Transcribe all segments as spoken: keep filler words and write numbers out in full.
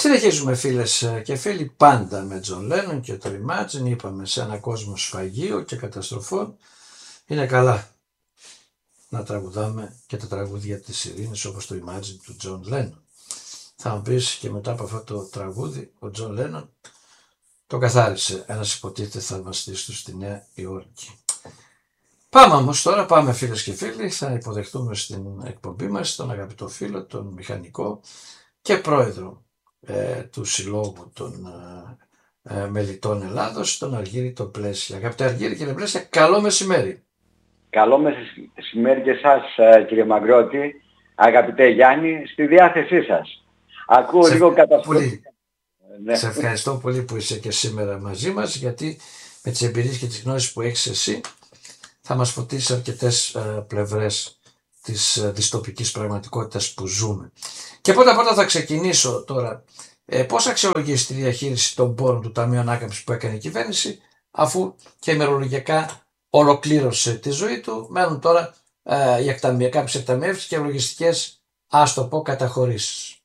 Συνεχίζουμε φίλες και φίλοι πάντα με John Lennon και το Imagine. Είπαμε σε ένα κόσμο σφαγείου και καταστροφών είναι καλά να τραγουδάμε και τα τραγούδια της ειρήνης όπως το Imagine του John Lennon. Θα μου πεις και μετά από αυτό το τραγούδι ο John Lennon το καθάρισε ένας υποτίθεται θαυμαστής του στη Νέα Υόρκη. Πάμε όμως τώρα, πάμε φίλες και φίλοι, θα υποδεχτούμε στην εκπομπή μας τον αγαπητό φίλο, τον μηχανικό και πρόεδρο ε, του Συλλόγου των ε, ε, Μελιτών Ελλάδος, τον Αργύρη τον Πλέσια. Αγαπητέ Αργύρη, κύριε Πλέσια, καλό μεσημέρι. Καλό μεσημέρι και εσάς κύριε Μαγκρότη, αγαπητέ Γιάννη, στη διάθεσή σας. Ακούω σε λίγο καταστροφή. Ναι. Σε ευχαριστώ πολύ που είσαι και σήμερα μαζί μας, γιατί με τις εμπειρίες και τις γνώσεις που έχεις εσύ θα μας φωτίσεις αρκετές ε, πλευρές της ε, δυστοπικής πραγματικότητας που ζούμε. Και πρώτα πρώτα θα ξεκινήσω τώρα. Ε, πώς αξιολογείς τη διαχείριση των πόρων του Ταμείου Ανάκαμψης που έκανε η κυβέρνηση, αφού και ημερολογιακά ολοκλήρωσε τη ζωή του, μένουν τώρα ε, οι εκταμια, κάποιες εκταμιεύσεις και λογιστικές, ας το πω, καταχωρήσεις.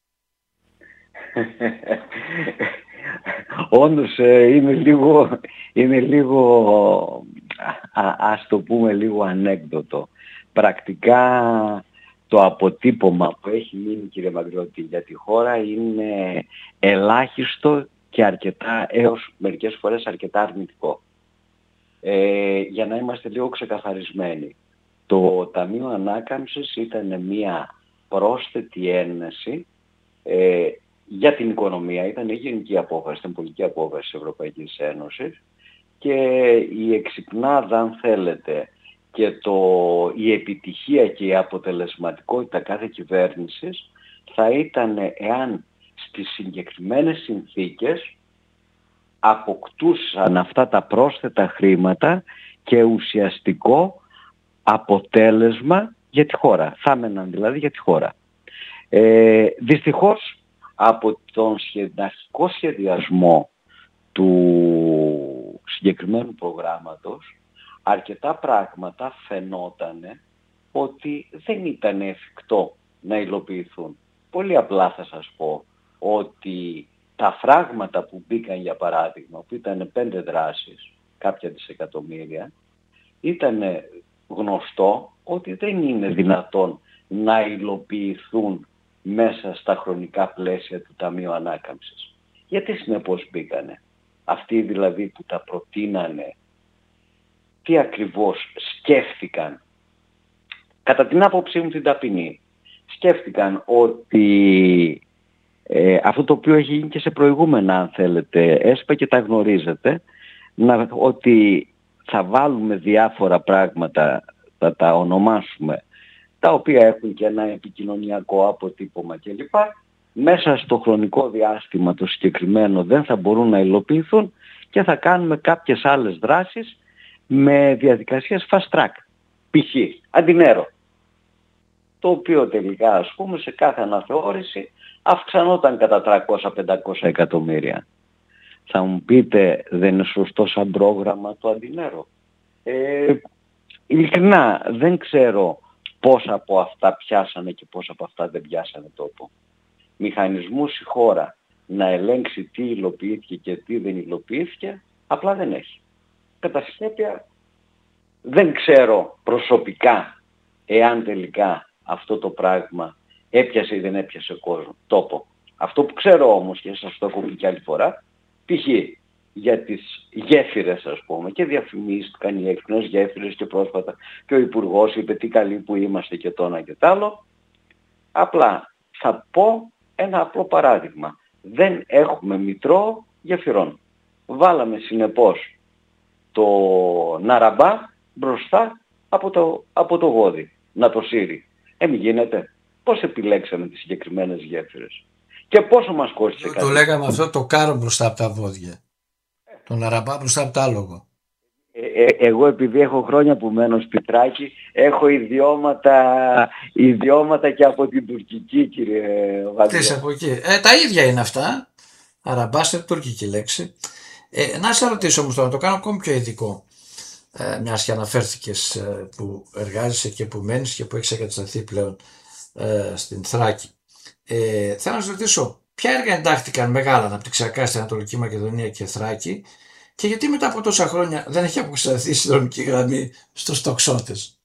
Όντως είναι λίγο, είναι λίγο α, ας το πούμε λίγο ανέκδοτο. Πρακτικά το αποτύπωμα που έχει μείνει, κύριε Μαγκρότη, για τη χώρα είναι ελάχιστο και αρκετά, έως μερικές φορές αρκετά αρνητικό. Ε, για να είμαστε λίγο ξεκαθαρισμένοι, το Ταμείο Ανάκαμψης ήταν μια πρόσθετη ένεση ε, για την οικονομία, ήταν η γενική απόφαση, ήταν πολιτική απόφαση της Ευρωπαϊκής Ένωσης και η εξυπνάδα, αν θέλετε, και το, η επιτυχία και η αποτελεσματικότητα κάθε κυβέρνησης θα ήταν εάν στις συγκεκριμένες συνθήκες αποκτούσαν αυτά τα πρόσθετα χρήματα και ουσιαστικό αποτέλεσμα για τη χώρα. Θα έμεναν δηλαδή για τη χώρα. Ε, δυστυχώς από τον αρχικό σχεδιασμό του συγκεκριμένου προγράμματος αρκετά πράγματα φαινότανε ότι δεν ήταν εφικτό να υλοποιηθούν. Πολύ απλά θα σας πω ότι τα φράγματα που μπήκαν, για παράδειγμα, που ήταν πέντε δράσεις, κάποια δισεκατομμύρια, ήταν γνωστό ότι δεν είναι δυνατόν να υλοποιηθούν μέσα στα χρονικά πλαίσια του Ταμείου Ανάκαμψης. Γιατί συνεπώς μπήκανε? Αυτοί δηλαδή που τα προτείνανε, τι ακριβώς σκέφτηκαν? Κατά την άποψή μου την ταπεινή, σκέφτηκαν ότι ε, αυτό το οποίο έχει γίνει και σε προηγούμενα, αν θέλετε, έσπα και τα γνωρίζετε, να, ότι θα βάλουμε διάφορα πράγματα, θα τα ονομάσουμε, τα οποία έχουν και ένα επικοινωνιακό αποτύπωμα κλπ. Μέσα στο χρονικό διάστημα το συγκεκριμένο δεν θα μπορούν να υλοποιηθούν και θα κάνουμε κάποιες άλλες δράσεις με διαδικασίες fast track, π.χ. αντινέρο, το οποίο τελικά, ας πούμε, σε κάθε αναθεώρηση αυξανόταν κατά τριακόσια με πεντακόσια εκατομμύρια. Θα μου πείτε, δεν είναι σωστό σαν πρόγραμμα το αντινέρο? Ε, ειλικρινά δεν ξέρω πόσα από αυτά πιάσανε και πόσα από αυτά δεν πιάσανε τόπο. Μηχανισμούς η χώρα να ελέγξει τι υλοποιήθηκε και τι δεν υλοποιήθηκε απλά δεν έχει. Κατά συνέπεια δεν ξέρω προσωπικά εάν τελικά αυτό το πράγμα έπιασε ή δεν έπιασε κόσμο, τόπο. Αυτό που ξέρω όμως, και σας το έχω πει και άλλη φορά, π.χ. για τις γέφυρες, ας πούμε, και διαφημίστηκαν οι έξυπνες γέφυρες και πρόσφατα και ο Υπουργός είπε τι καλοί που είμαστε και το ένα και το άλλο. Απλά θα πω ένα απλό παράδειγμα. Δεν έχουμε μητρό γεφυρών. Βάλαμε συνεπώς το Ναραμπά μπροστά από το, από το Γόδι, να το σύρει. Ε, μη γίνεται. Πώς επιλέξαμε τις συγκεκριμένες γέφυρες και πόσο μας κόστησε το, κάτι? το λέγαμε αυτό, το κάρο μπροστά από τα βόδια. Το Ναραμπά μπροστά από το άλογο. Ε, ε, εγώ επειδή έχω χρόνια που μένω στη Θράκη, έχω ιδιώματα, ιδιώματα και από την τουρκική, κύριε Βαγγέλη. Τι από εκεί. Ε, τα ίδια είναι αυτά. Αραμπάς είναι τουρκική λέξη. Ε, να σε ρωτήσω όμως τώρα, να το κάνω ακόμη πιο ειδικό. Ε, μιας και αναφέρθηκες ε, που εργάζεσαι και που μένεις και που έχεις εγκατασταθεί πλέον ε, στην Θράκη. Ε, θέλω να σας ρωτήσω, ποια έργα εντάχθηκαν μεγάλα αναπτυξιακά στην Ανατολική Μακεδονία και Θράκη και γιατί μετά από τόσα χρόνια δεν έχει αποσταθεί η συνδρομική γραμμή στους τοξότες.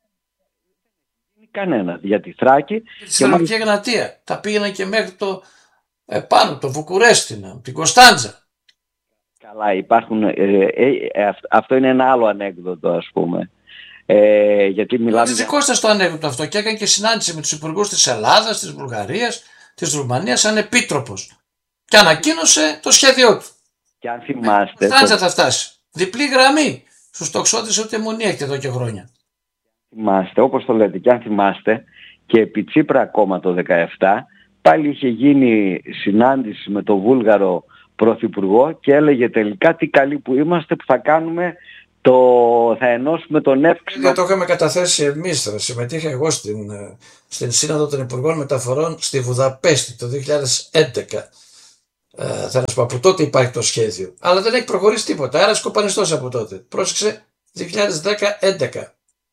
Κανένα για τη Θράκη. Τη συνδρομική γραμματεία. Τα πήγαιναν και μέχρι το επάνω, το Βουκουρέστινα, την Κωνσταντζα. Καλά, υπάρχουν, ε, ε, ε, αυτό είναι ένα άλλο ανέκδοτο, ας πούμε. Ε, γιατί μιλάμε. Της δικό σας το ανέκδοτο αυτό και έκανε και συνάντηση με τους υπουργούς της Ελλάδας, της Βουλγαρίας, της Ρουμανίας σαν επίτροπος. Και ανακοίνωσε το σχέδιό του. Και αν θυμάστε. Η Κωνσταντζα θα φτάσει. Διπλή γραμμή στους τοξότες, ούτε μονή έχετε εδώ και χρόνια. Θυμάστε, όπως το λέτε, και αν θυμάστε, και επί Τσίπρα ακόμα το δεκαεπτά, πάλι είχε γίνει συνάντηση με τον Βούλγαρο Πρωθυπουργό και έλεγε τελικά τι καλοί που είμαστε που θα κάνουμε, το, θα ενώσουμε τον εύξηνο. Δεν το είχαμε καταθέσει εμείς, θα συμμετείχα εγώ στην, στην Σύνοδο των Υπουργών Μεταφορών στη Βουδαπέστη το δύο χιλιάδες έντεκα. Ε, θα να σου πω, από τότε υπάρχει το σχέδιο. Αλλά δεν έχει προχωρήσει τίποτα, άρα σκοπανιστός από τότε. Πρόσεξε, δύο χιλιάδες δέκα έντεκα.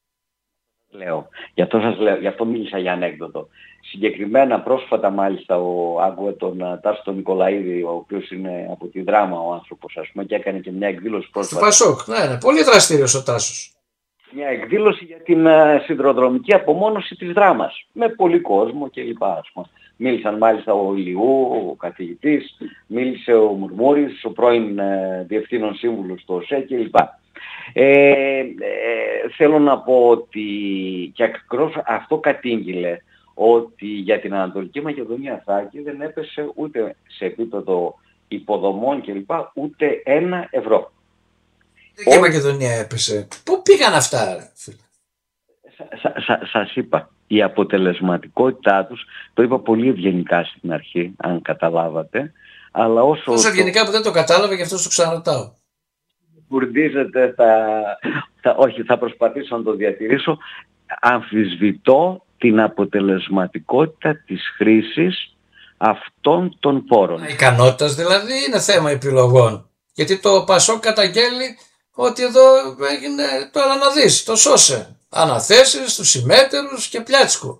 Λέω. Γι' αυτό σας λέω, γι' αυτό μίλησα για ανέκδοτο. Συγκεκριμένα πρόσφατα μάλιστα ο, άκουγα τον Τάσο τον Νικολαίδη, ο οποίος είναι από τη Δράμα ο άνθρωπος, ας πούμε, και έκανε και μια εκδήλωση πρόσφατα. Στο Πασόκ, ναι, ναι, πολύ δραστήριος ο Τάσος. Μια εκδήλωση για την uh, σιδηροδρομική απομόνωση της Δράμας, με πολύ κόσμο κλπ. Ας πούμε. Μίλησαν μάλιστα ο Ηλιού, ο καθηγητής, μίλησε ο Μουρμούρης, ο πρώην uh, διευθύνων σύμβουλος του ΟΣΕ κλπ. Ε, ε, θέλω να πω ότι και ακριβώς αυτό κατήγγειλε ότι για την Ανατολική Μακεδονία Θράκη δεν έπεσε ούτε σε επίπεδο υποδομών κλπ. Ούτε ένα ευρώ. Και η Μακεδονία έπεσε. Πού πήγαν αυτά, ρε φίλε? Σα, σα, σας είπα, η αποτελεσματικότητά τους, το είπα πολύ ευγενικά στην αρχή, αν καταλάβατε, αλλά όσο... Τόσο ευγενικά το... που δεν το κατάλαβα, γι' αυτό σου ξαναρωτάω. Κουρδίζεται, θα, θα, όχι, θα προσπαθήσω να το διατηρήσω. Αμφισβητώ την αποτελεσματικότητα της χρήσης αυτών των πόρων. Ικανότητας δηλαδή, είναι θέμα επιλογών. Γιατί το Πασόκ καταγγέλει ότι εδώ έγινε το αναδείς, το σώσε. Αναθέσεις τους συμμέτερους και πλιάτσκο.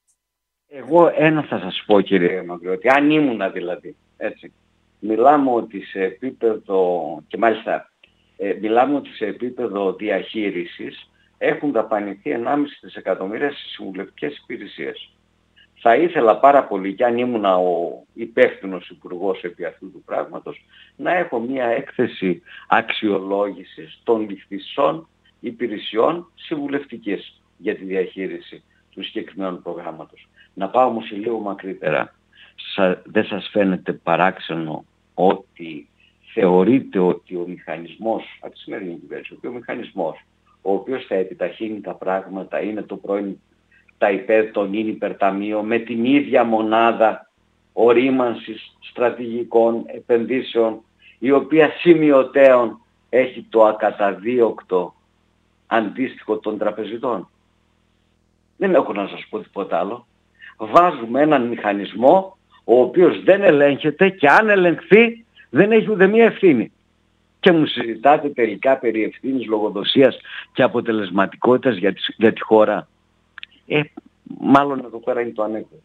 Εγώ ένα θα σας πω, κύριε Μαγκριώτη, αν ήμουνα δηλαδή, έτσι, μιλάμε ότι σε επίπεδο, και μάλιστα ε, μιλάμε ότι σε επίπεδο διαχείρισης έχουν δαπανηθεί ενάμιση δισεκατομμύρια στις συμβουλευτικές υπηρεσίες. Θα ήθελα πάρα πολύ, και αν ήμουνα ο υπεύθυνος υπουργός επί αυτού του πράγματος, να έχω μια έκθεση αξιολόγησης των ληφτισσών υπηρεσιών συμβουλευτικής για τη διαχείριση του συγκεκριμένου προγράμματος. Να πάω όμως λίγο μακρύτερα. Σα, δεν σας φαίνεται παράξενο ότι θεωρείται ότι ο μηχανισμός, από τη σημερινή κυβέρνηση, ότι ο μηχανισμός ο οποίος θα επιταχύνει τα πράγματα είναι το πρώην τα υπέρ των υπερταμείο με την ίδια μονάδα ορίμανσης στρατηγικών επενδύσεων, η οποία σημειωτέων έχει το ακαταδίωκτο αντίστοιχο των τραπεζιτών. Δεν έχω να σας πω τίποτα άλλο. Βάζουμε έναν μηχανισμό ο οποίος δεν ελέγχεται και αν ελεγχθεί δεν έχει ούτε μία ευθύνη. Και μου συζητάτε τελικά περί ευθύνης, λογοδοσίας και αποτελεσματικότητας για τη, για τη χώρα. Ε, μάλλον εδώ πέρα είναι το ανέκδοτο.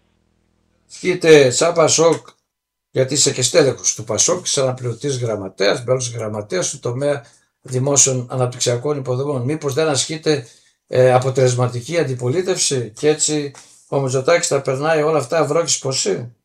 Σκείτε σαν Πασόκ, γιατί είσαι και στέλεχος του Πασόκ, σαν αναπληρωτής γραμματέας, μέλος γραμματέας του τομέα δημόσιων αναπτυξιακών υποδομών. Μήπως δεν ασκείται ε, αποτελεσματική αντιπολίτευση και έτσι ο Μητσοτάκης θα περνάει όλα αυτά βρόχης ποσή?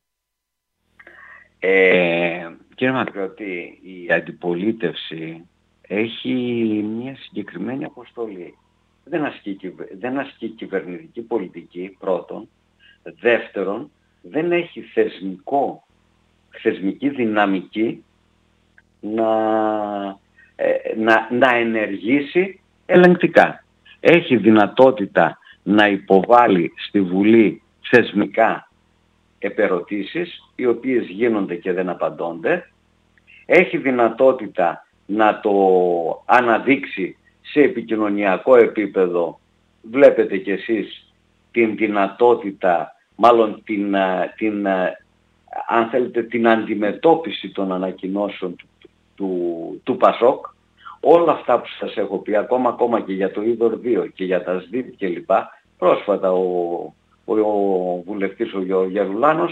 Ε, κύριε Μακριώτη, η αντιπολίτευση έχει μια συγκεκριμένη αποστολή. Δεν ασκεί, δεν ασκεί κυβερνητική πολιτική, πρώτον. Δεύτερον, δεν έχει θεσμικό, θεσμική δυναμική να, ε, να, να ενεργήσει ελεγκτικά. Έχει δυνατότητα να υποβάλει στη Βουλή θεσμικά επερωτήσεις, οι οποίες γίνονται και δεν απαντώνται. Έχει δυνατότητα να το αναδείξει σε επικοινωνιακό επίπεδο. Βλέπετε κι εσείς την δυνατότητα, μάλλον την, την, αν θέλετε, την αντιμετώπιση των ανακοινώσεων του, του, του Πασόκ. Όλα αυτά που σας έχω πει, ακόμα, ακόμα και για το Είδωρ δύο και για τα ΣΔΙΤ κλπ. Πρόσφατα ο, ο, ο βουλευτής ο Γερουλάνος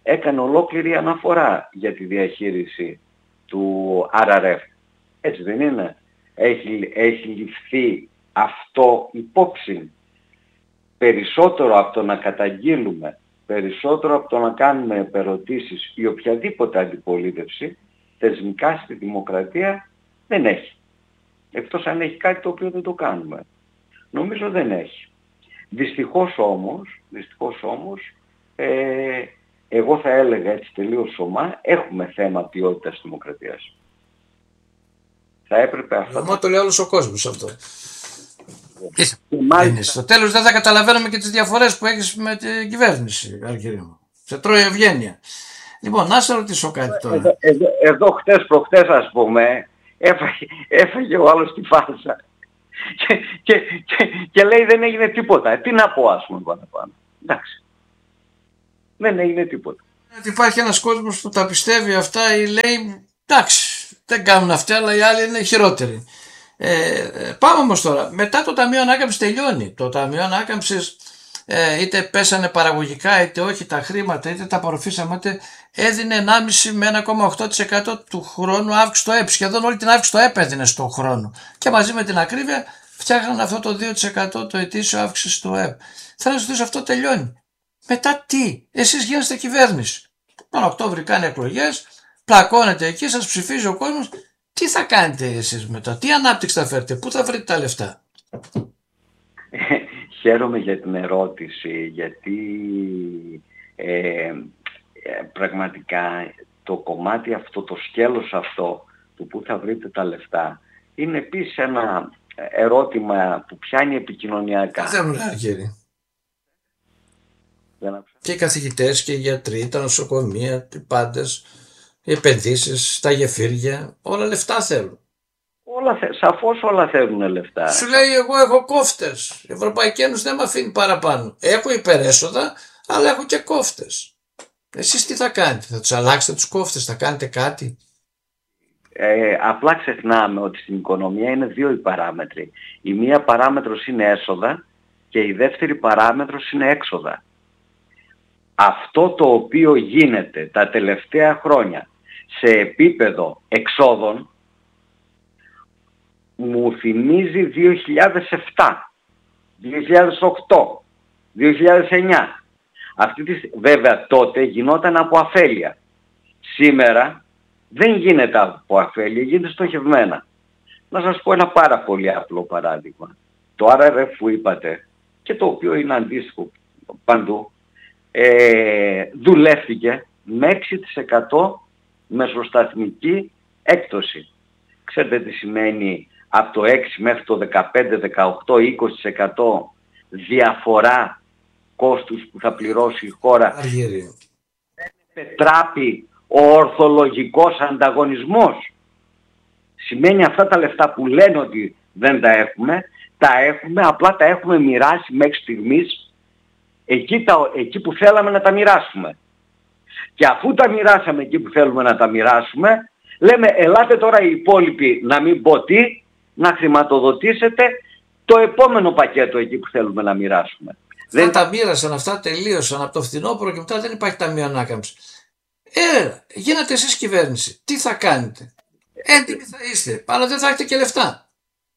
έκανε ολόκληρη αναφορά για τη διαχείριση του αρ αρ εφ. Έτσι δεν είναι? Έχει, έχει ληφθεί αυτό υπόψη. Περισσότερο από το να καταγγείλουμε, περισσότερο από το να κάνουμε επερωτήσεις ή οποιαδήποτε αντιπολίτευση, θεσμικά στη δημοκρατία δεν έχει. Εκτός αν έχει κάτι το οποίο δεν το κάνουμε. Νομίζω δεν έχει. Δυστυχώς όμως, δυστυχώς όμως ε, εγώ θα έλεγα έτσι τελείως σωμά, έχουμε θέμα ποιότητας δημοκρατίας. Θα έπρεπε αυτό... Μα το λέει όλος ο κόσμος αυτό. Μάλιστα... Στο τέλος δεν θα καταλαβαίνουμε και τις διαφορές που έχεις με την κυβέρνηση, κύριε μου. Σε τρώει ευγένεια. Λοιπόν, να σε ρωτήσω κάτι τώρα. Εδώ, εδώ, εδώ χτες προχτές ας πούμε, έφαγε, έφαγε ο άλλος τη φάλσα. Και, και, και, και λέει δεν έγινε τίποτα. Τι να πω ας πούμε παραπάνω. Εντάξει. Δεν έγινε τίποτα. Ότι υπάρχει ένας κόσμος που τα πιστεύει αυτά ή λέει εντάξει δεν κάνουν αυτά αλλά οι άλλοι είναι χειρότεροι. Ε, πάμε όμως τώρα. Μετά το Ταμείο Ανάκαμψης τελειώνει. Το Ταμείο Ανάκαμψης ε, είτε πέσανε παραγωγικά είτε όχι τα χρήματα είτε τα απορροφήσαμε είτε έδινε ενάμιση με ένα κόμμα οκτώ τοις εκατό του χρόνου αύξηση στο ΕΠ. Σχεδόν όλη την αύξηση στο ΕΠ έδινε στον χρόνο. Και μαζί με την ακρίβεια φτιάχναν αυτό το δύο τοις εκατό το ετήσιο αύξηση στο ΕΠ. Θέλω να σου αυτό τελειώνει. Μετά τι, εσείς γίνεστε κυβέρνηση. Τον Οκτώβρη κάνει εκλογές, πλακώνετε εκεί, σας ψηφίζει ο κόσμος. Τι θα κάνετε εσείς μετά, τι ανάπτυξη θα φέρετε, πού θα βρείτε τα λεφτά? Χαίρομαι για την ερώτηση, γιατί ε, ε, πραγματικά το κομμάτι αυτό, το σκέλος αυτό, του πού θα βρείτε τα λεφτά, είναι επίσης ένα ερώτημα που πιάνει επικοινωνιακά. Δεν κύριε. Και οι καθηγητές και οι γιατροί, τα νοσοκομεία, οι πάντες, οι επενδύσεις, τα γεφύρια, όλα λεφτά θέλουν. Όλα, σαφώς όλα θέλουν λεφτά. Σου λέει εγώ έχω κόφτες. Η Ευρωπαϊκή Ένωση δεν με αφήνει παραπάνω. Έχω υπερέσοδα, αλλά έχω και κόφτες. Εσείς τι θα κάνετε, θα τους αλλάξετε τους κόφτες, θα κάνετε κάτι? Ε, απλά ξεχνάμε ότι στην οικονομία είναι δύο οι παράμετροι. Η μία παράμετρος είναι έσοδα και η δεύτερη παράμετρος είναι έξοδα. Αυτό το οποίο γίνεται τα τελευταία χρόνια σε επίπεδο εξόδων μου θυμίζει δύο χιλιάδες επτά, δύο χιλιάδες οκτώ, δύο χιλιάδες εννιά. Αυτή τη, βέβαια τότε γινόταν από αφέλεια. Σήμερα δεν γίνεται από αφέλεια, γίνεται στοχευμένα. Να σας πω ένα πάρα πολύ απλό παράδειγμα. Το αρ αρ εφ που είπατε και το οποίο είναι αντίστοιχο παντού, ε, δουλεύτηκε με έξι τοις εκατό μεσοσταθμική έκπτωση. Ξέρετε τι σημαίνει από το έξι μέχρι το δεκαπέντε, δεκαοκτώ, είκοσι τοις εκατό διαφορά κόστους που θα πληρώσει η χώρα? Αργύρι. Δεν πετράπει ο ορθολογικός ανταγωνισμός. Σημαίνει αυτά τα λεφτά που λένε ότι δεν τα έχουμε, τα έχουμε, απλά τα έχουμε μοιράσει μέχρι στιγμής εκεί, τα, εκεί που θέλαμε να τα μοιράσουμε. Και αφού τα μοιράσαμε εκεί που θέλουμε να τα μοιράσουμε, λέμε ελάτε τώρα οι υπόλοιποι, να μην πω τι, να χρηματοδοτήσετε το επόμενο πακέτο εκεί που θέλουμε να μοιράσουμε. Δεν τα μοίρασαν αυτά, τελείωσαν από το φθινόπωρο και μετά δεν υπάρχει ταμείο ανάκαμψη. Ε, γίνατε εσείς κυβέρνηση. Τι θα κάνετε? Έντιμοι θα είστε, αλλά δεν θα έχετε και λεφτά.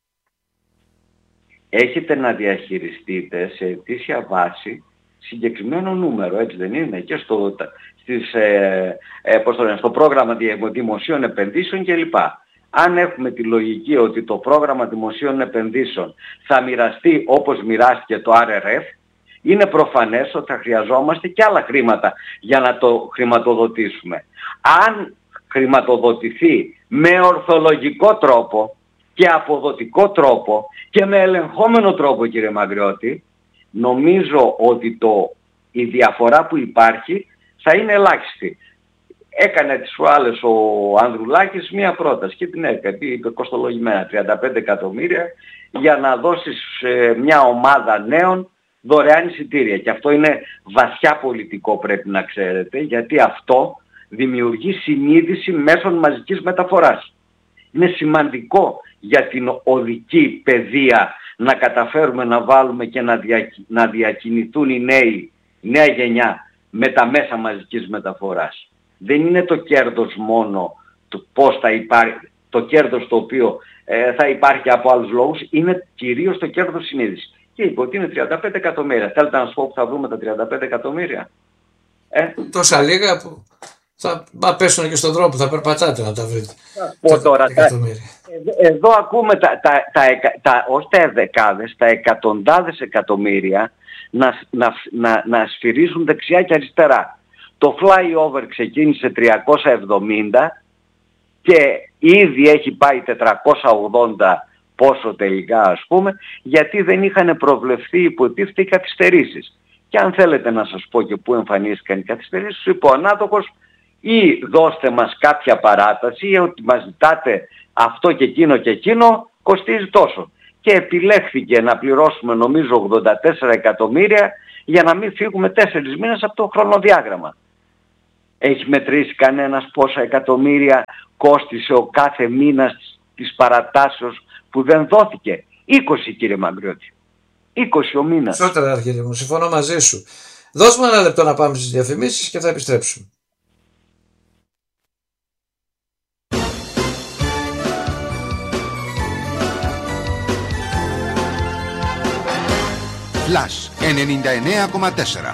Έχετε να διαχειριστείτε σε ετήσια βάση συγκεκριμένο νούμερο, έτσι δεν είναι? Και στο, στις, ε, ε, πώς το λένε, στο πρόγραμμα δημοσίων επενδύσεων κλπ. Αν έχουμε τη λογική ότι το πρόγραμμα δημοσίων επενδύσεων θα μοιραστεί όπως μοιράστηκε το αρ αρ εφ, είναι προφανές ότι θα χρειαζόμαστε και άλλα χρήματα για να το χρηματοδοτήσουμε. Αν χρηματοδοτηθεί με ορθολογικό τρόπο και αποδοτικό τρόπο και με ελεγχόμενο τρόπο, κύριε Μαγκριώτη, νομίζω ότι το, η διαφορά που υπάρχει θα είναι ελάχιστη. Έκανε τις προάλλες ο Ανδρουλάκης μία πρόταση και την έκανε, είπε κοστολογημένα τριάντα πέντε εκατομμύρια για να δώσει σε μια ομάδα νέων δωρεάν εισιτήρια. Και αυτό είναι βαθιά πολιτικό, πρέπει να ξέρετε, γιατί αυτό δημιουργεί συνείδηση μέσων μαζικής μεταφοράς. Είναι σημαντικό για την οδική παιδεία να καταφέρουμε να βάλουμε και να, διακι... να διακινηθούν οι νέοι, η νέα γενιά με τα μέσα μαζικής μεταφοράς. Δεν είναι το κέρδος μόνο το πώς θα υπάρχει, το κέρδος το οποίο ε, θα υπάρχει από άλλους λόγους, είναι κυρίως το κέρδος συνείδησης. Και είπε ότι είναι τριάντα πέντε εκατομμύρια. Θέλετε να σας πω που θα βρούμε τα τριάντα πέντε εκατομμύρια. Ε? Τόσα λίγα που θα πέσουν και στον δρόμο, θα περπατάτε να τα βρείτε. Πω τώρα, τα, εδώ ακούμε τα, τα, τα, τα, τα, όχι τα δεκάδες, τα εκατοντάδες εκατομμύρια να, να, να, να σφυρίζουν δεξιά και αριστερά. Το flyover ξεκίνησε τριακόσια εβδομήντα και ήδη έχει πάει τετρακόσια ογδόντα πόσο τελικά ας πούμε, γιατί δεν είχαν προβλεφθεί υποτίθεται οι καθυστερήσεις. Και αν θέλετε να σας πω και πού εμφανίστηκαν οι καθυστερήσεις, σου είπε ο ανάδοχος, ή δώστε μας κάποια παράταση ή ότι μας ζητάτε αυτό και εκείνο και εκείνο κοστίζει τόσο. Και επιλέχθηκε να πληρώσουμε νομίζω ογδόντα τέσσερα εκατομμύρια για να μην φύγουμε τέσσερις μήνες από το χρονοδιάγραμμα. Έχει μετρήσει κανένας πόσα εκατομμύρια κόστισε ο κάθε μήνας της παρατάσεως που δεν δόθηκε? είκοσι κύριε Μαγκριώτη. είκοσι ο μήνας. Σώτερα αρχίδι μου, συμφωνώ μαζί σου. Δώσ' μου ένα λεπτό να πάμε στις διαφημίσεις και θα επιστρέψουμε. Flash ενενήντα εννέα κόμμα τέσσερα.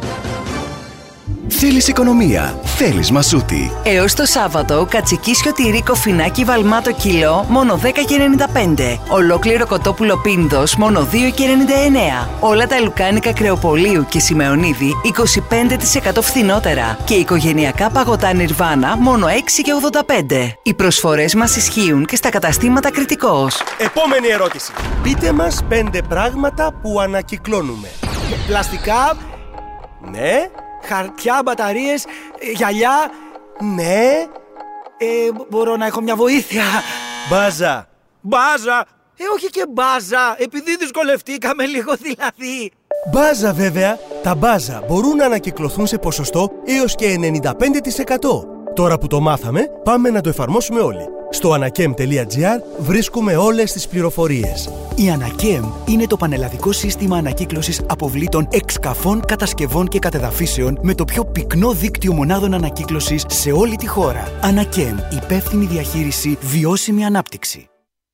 Θέλεις οικονομία, θέλεις μασούτη. Έως το Σάββατο, κατσικίσιο τυρί κοφινάκι βαλμάτο κιλό, μόνο δέκα και ενενήντα πέντε. Ολόκληρο κοτόπουλο πίνδος, μόνο δύο και ενενήντα εννέα. Όλα τα λουκάνικα Κρεοπολίου και Σιμεωνίδη, είκοσι πέντε τοις εκατό φθηνότερα. Και οικογενειακά παγωτά Νιρβάνα, μόνο έξι και ογδόντα πέντε. Οι προσφορές μας ισχύουν και στα καταστήματα Κρητικός. Επόμενη ερώτηση. Πείτε μας πέντε πράγματα που ανακυκλώνουμε. Πλαστικά, ναι. Χαρτιά, μπαταρίες, γυαλιά, ναι. Ε, μπορώ να έχω μια βοήθεια? Μπάζα. Μπάζα. Ε, όχι και μπάζα, επειδή δυσκολευτήκαμε λίγο δηλαδή. Μπάζα βέβαια. Τα μπάζα μπορούν να ανακυκλωθούν σε ποσοστό έως και ενενήντα πέντε τοις εκατό. Τώρα που το μάθαμε, πάμε να το εφαρμόσουμε όλοι. Στο ανακέμ τελεία τζι άρ βρίσκουμε όλες τις πληροφορίες. Η Ανακέμ είναι το πανελλαδικό σύστημα ανακύκλωσης αποβλήτων εξκαφών, κατασκευών και κατεδαφίσεων με το πιο πυκνό δίκτυο μονάδων ανακύκλωσης σε όλη τη χώρα. Ανακέμ, υπεύθυνη διαχείριση, βιώσιμη ανάπτυξη.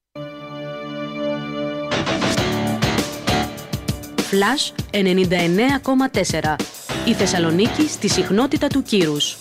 Flash ενενήντα εννέα κόμμα τέσσερα. Η Θεσσαλονίκη στη συχνότητα του κύρους.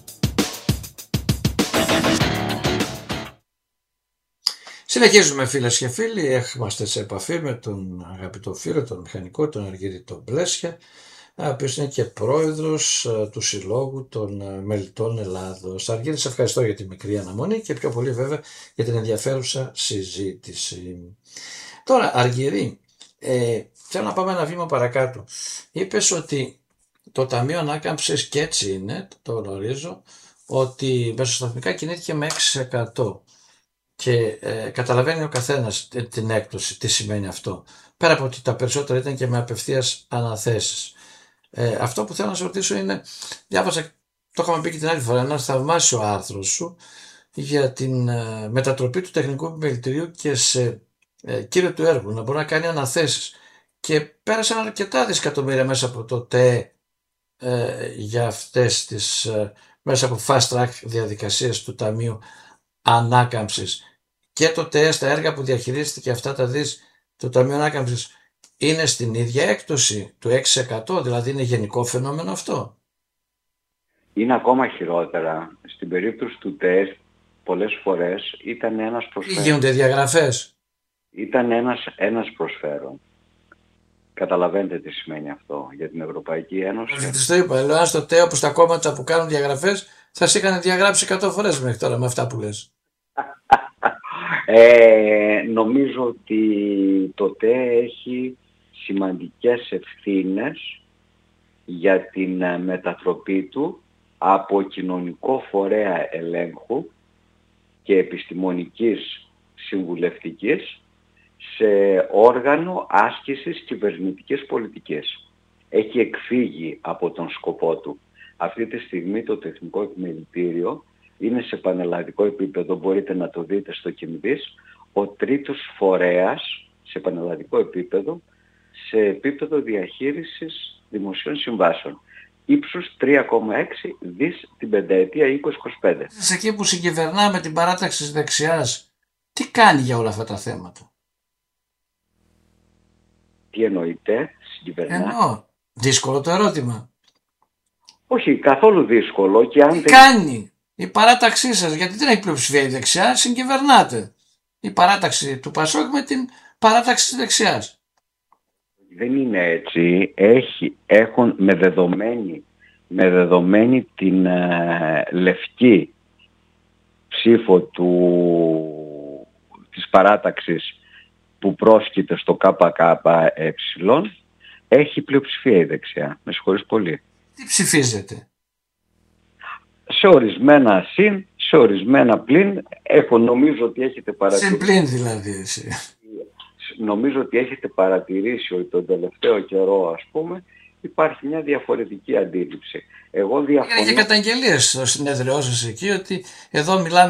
Συνεχίζουμε φίλες και φίλοι, είμαστε σε επαφή με τον αγαπητό φίλο, τον μηχανικό, τον Αργύρη τον Μπλέσια, ο οποίος είναι και πρόεδρος του Συλλόγου των Μελιτών Ελλάδος. Αργύρη, σε ευχαριστώ για τη μικρή αναμονή και πιο πολύ βέβαια για την ενδιαφέρουσα συζήτηση. Τώρα Αργύρη, ε, θέλω να πάμε ένα βήμα παρακάτω. Είπες ότι το Ταμείο Ανάκαμψης, και έτσι είναι, το γνωρίζω, ότι μεσοσταθμικά κινήθηκε με έξι τοις εκατό. Και ε, καταλαβαίνει ο καθένας την έκπτωση, τι σημαίνει αυτό. Πέρα από ότι τα περισσότερα ήταν και με απευθείας αναθέσεις. Ε, αυτό που θέλω να σε ρωτήσω είναι, διάβασα, το είχαμε πει και την άλλη φορά, ένα θαυμάσιο άρθρο σου για την ε, μετατροπή του τεχνικού επιμελητηρίου και σε ε, κύριο του έργου, να μπορεί να κάνει αναθέσεις. Και πέρασαν αρκετά δισεκατομμύρια μέσα από το ΤΕ ε, για αυτές τις, ε, μέσα από fast track διαδικασίες του Ταμείου Ανάκαμψης. Και το ΤΕ στα έργα που διαχειρίζεται και αυτά τα δις του Ταμείου Ανάκαμψης είναι στην ίδια έκπτωση του έξι τοις εκατό, δηλαδή είναι γενικό φαινόμενο αυτό? Είναι ακόμα χειρότερα. Στην περίπτωση του ΤΕ πολλές φορές ήταν ένας προσφέρον. Γίνονται διαγραφές. Ήταν ένας, ένας προσφέρον. Καταλαβαίνετε τι σημαίνει αυτό για την Ευρωπαϊκή Ένωση? Δεν το είπα, λέω αν στο ΤΕ όπως τα κόμματα που κάνουν διαγραφές θα σε είχαν διαγράψει εκατό φορές μέχρι τώρα με αυτά που λες. ε, νομίζω ότι το ΤΕ έχει σημαντικές ευθύνες για την μετατροπή του από κοινωνικό φορέα ελέγχου και επιστημονικής συμβουλευτικής σε όργανο άσκησης κυβερνητικής πολιτικής. Έχει εκφύγει από τον σκοπό του. Αυτή τη στιγμή το Τεχνικό Επιμελητήριο είναι σε πανελλαδικό επίπεδο, μπορείτε να το δείτε στο Κινδύς, ο τρίτος φορέας σε πανελλαδικό επίπεδο, σε επίπεδο διαχείρισης δημοσίων συμβάσεων. ύψους τρία κόμμα έξι δις την πενταετία είκοσι είκοσι πέντε. Σε εκεί που συγκυβερνά με την παράταξη της δεξιάς, τι κάνει για όλα αυτά τα θέματα? Τι εννοείται, συγκυβερνά? Εννοώ, δύσκολο το ερώτημα. Όχι, καθόλου δύσκολο. Και αν Τι δεν... κάνει η παράταξή σας, γιατί δεν έχει πλειοψηφία η δεξιά, συγκυβερνάτε. Η παράταξη του Πασόκ με την παράταξη της δεξιάς. Δεν είναι έτσι. Έχει, έχουν με δεδομένη, με δεδομένη την ε, λευκή ψήφο του, της παράταξης που πρόσκειται στο ΚΚΕ, έχει πλειοψηφία η δεξιά. Με συγχωρείς πολύ. Τι ψηφίζετε? Σε ορισμένα συν, σε ορισμένα πλην, έχω, νομίζω ότι έχετε παρατηρήσει. Σε πλην δηλαδή εσύ. Νομίζω ότι έχετε παρατηρήσει ότι τον τελευταίο καιρό, ας πούμε, υπάρχει μια διαφορετική αντίληψη. Εγώ διαφωνώ. Είναι και καταγγελίες στο συνέδριό σας εκεί ότι εδώ μιλάμε